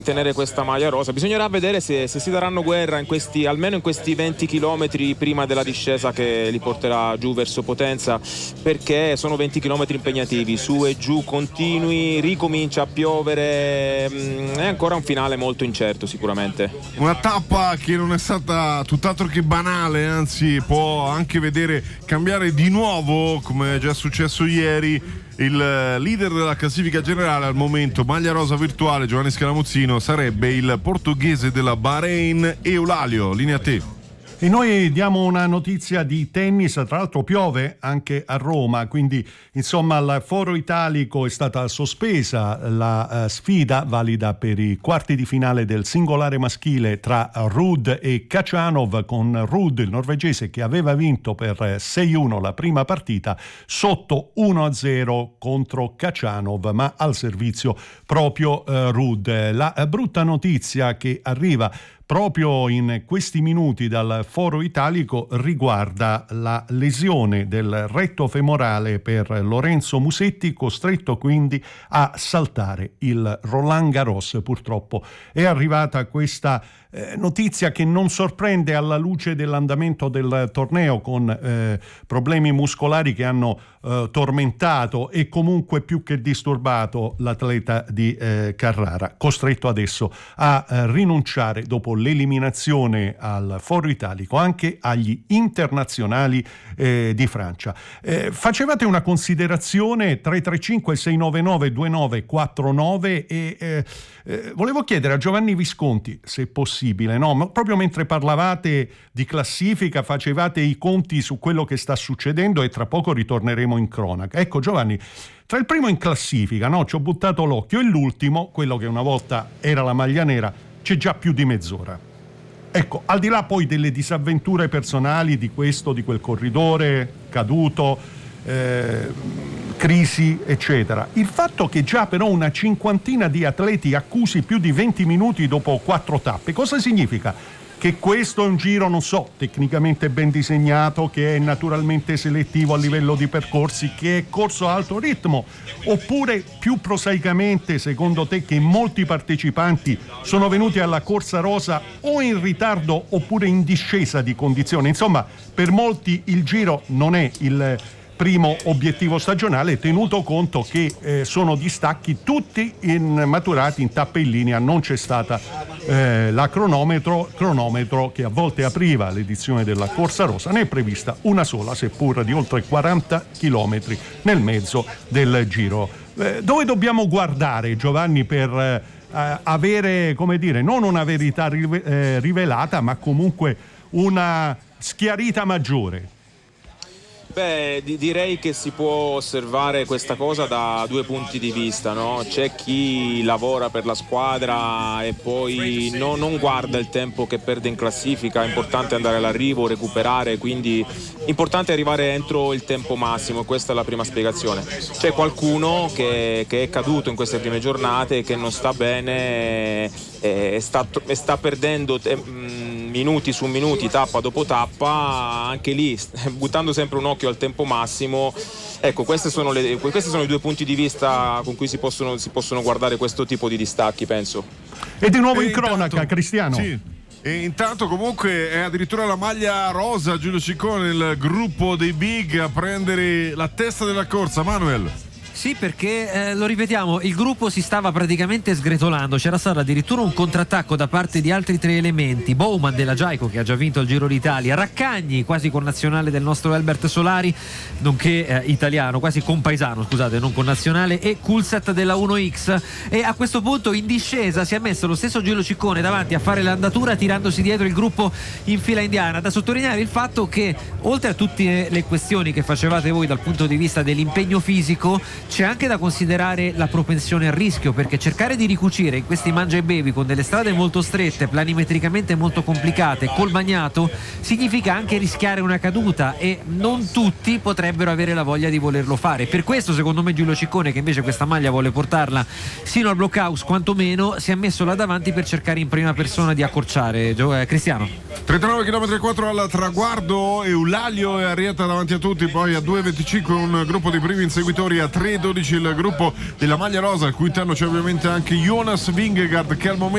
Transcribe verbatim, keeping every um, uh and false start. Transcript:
tenere questa maglia rosa. Bisognerà vedere se, se si daranno guerra in questi, almeno in questi venti chilometri prima della discesa che li porterà giù verso Potenza, perché sono venti chilometri impegnativi, su e giù continui, ricomincia a piovere, è ancora un finale molto incerto sicuramente. Una tappa che non è stata tutt'altro che banale, anzi può anche vedere cambiare di nuovo, come è già successo ieri, il leader della classifica generale al momento, maglia rosa virtuale, Giovanni Scalamuzzino, sarebbe il portoghese della Bahrain, Eulalio. Linea a te. E noi diamo una notizia di tennis, tra l'altro piove anche a Roma, quindi insomma al Foro Italico è stata sospesa la uh, sfida valida per i quarti di finale del singolare maschile tra Ruud e Khachanov, con Ruud, il norvegese, che aveva vinto per sei uno la prima partita, sotto uno a zero contro Khachanov, ma al servizio proprio uh, Ruud. La uh, brutta notizia che arriva proprio in questi minuti dal Foro Italico riguarda la lesione del retto femorale per Lorenzo Musetti, costretto quindi a saltare il Roland Garros. Purtroppo è arrivata questa eh, notizia che non sorprende alla luce dell'andamento del torneo, con eh, problemi muscolari che hanno eh, tormentato e comunque più che disturbato l'atleta di eh, Carrara, costretto adesso a eh, rinunciare dopo l'eliminazione al Foro Italico anche agli internazionali eh, di Francia. Eh, facevate una considerazione tre tre cinque sei nove nove due nove quattro nove e eh, eh, volevo chiedere a Giovanni Visconti, se possibile, no? Ma proprio mentre parlavate di classifica facevate i conti su quello che sta succedendo e tra poco ritorneremo in cronaca. Ecco Giovanni, tra il primo in classifica, no? Ci ho buttato l'occhio, e l'ultimo, quello che una volta era la maglia nera, c'è già più di mezz'ora. Ecco, al di là poi delle disavventure personali di questo, di quel corridore caduto, eh, crisi, eccetera, il fatto che già però una cinquantina di atleti accusi più di venti minuti dopo quattro tappe, cosa significa? Che questo è un giro, non so, tecnicamente ben disegnato, che è naturalmente selettivo a livello di percorsi, che è corso a alto ritmo, oppure più prosaicamente, secondo te, che molti partecipanti sono venuti alla corsa rosa o in ritardo oppure in discesa di condizione? Insomma, per molti il giro non è il primo obiettivo stagionale, tenuto conto che eh, sono distacchi tutti in, maturati in tappe in linea. Non c'è stata eh, la cronometro, cronometro che a volte apriva l'edizione della corsa rosa, ne è prevista una sola, seppur di oltre quaranta chilometri nel mezzo del giro. Eh, dove dobbiamo guardare, Giovanni, per eh, avere, come dire, non una verità rive- eh, rivelata, ma comunque una schiarita maggiore? Beh, di- direi che si può osservare questa cosa da due punti di vista, no? C'è chi lavora per la squadra e poi no, non guarda il tempo che perde in classifica, è importante andare all'arrivo, recuperare, quindi importante arrivare entro il tempo massimo, questa è la prima spiegazione. C'è qualcuno che, che è caduto in queste prime giornate, che non sta bene e sta, e sta perdendo te, mh, minuti su minuti, tappa dopo tappa, anche lì buttando sempre un occhio al tempo massimo. Ecco, queste sono le, questi sono i due punti di vista con cui si possono, si possono guardare questo tipo di distacchi, penso. E di nuovo e in cronaca, intanto, Cristiano. Sì. E intanto comunque è addirittura la maglia rosa, Giulio Ciccone, il gruppo dei big a prendere la testa della corsa. Manuel. Sì, perché eh, lo ripetiamo, il gruppo si stava praticamente sgretolando, c'era stato addirittura un contrattacco da parte di altri tre elementi: Bowman della Giaico, che ha già vinto il Giro d'Italia, Raccagni, quasi connazionale del nostro Albert Solari, nonché eh, italiano, quasi compaesano, scusate, non connazionale, e Coolset della uno X. E a questo punto in discesa si è messo lo stesso Giulio Ciccone davanti a fare l'andatura, tirandosi dietro il gruppo in fila indiana. Da sottolineare il fatto che, oltre a tutte le questioni che facevate voi dal punto di vista dell'impegno fisico, c'è anche da considerare la propensione al rischio, perché cercare di ricucire in questi mangia e bevi con delle strade molto strette, planimetricamente molto complicate, col bagnato, significa anche rischiare una caduta, e non tutti potrebbero avere la voglia di volerlo fare. Per questo, secondo me, Giulio Ciccone, che invece questa maglia vuole portarla sino al blockhouse quantomeno, si è messo là davanti per cercare in prima persona di accorciare. Gio- eh, Cristiano. trentanove chilometri e quattro al traguardo, Eulalio e Arrieta davanti a tutti, poi a due e venticinque un gruppo di primi inseguitori, a tre e dodici il gruppo della maglia rosa, al cui interno c'è ovviamente anche Jonas Vingegaard, che al momento